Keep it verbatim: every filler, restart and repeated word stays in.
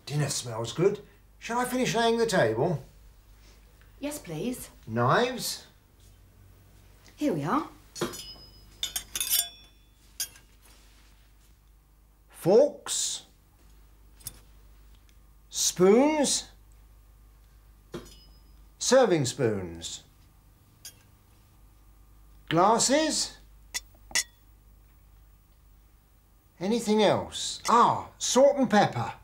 Dinner smells good. Shall I finish laying the table? Yes, please. Knives? Here we are. Forks? Spoons? Serving spoons? Glasses? Anything else? Ah, salt and pepper.